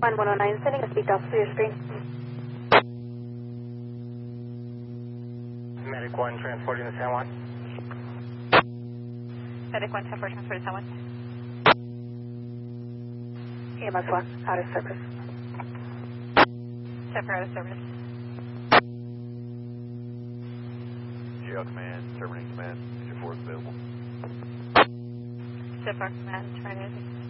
1109, sending a speed off for your screen. Medic 1 transporting to San Juan. Medic 1, 10-4, transfer to San Juan. EMS 1, out of service. 10-4, out of service. GL Command, terminating command. Is your force available? 10-4, command, terminating.